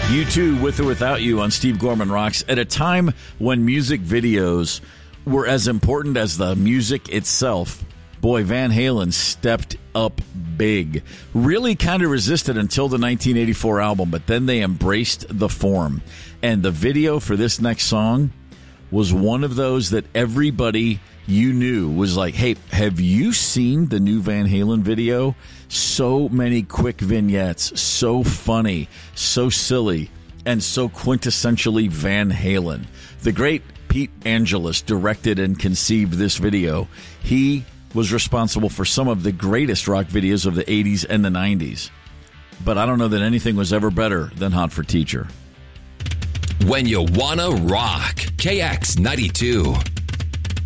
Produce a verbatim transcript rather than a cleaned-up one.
You Too, With or Without You on Steve Gorman Rocks. At a time when music videos were as important as the music itself, boy, Van Halen stepped up big. Really kind of resisted until the nineteen eighty-four album, but then they embraced the form. And the video for this next song was one of those that everybody you knew was like, hey, have you seen the new Van Halen video? So many quick vignettes, so funny, so silly, and so quintessentially Van Halen. The great Pete Angelus directed and conceived this video. He was responsible for some of the greatest rock videos of the eighties and the nineties. But I don't know that anything was ever better than Hot for Teacher. When you wanna rock, K X ninety-two.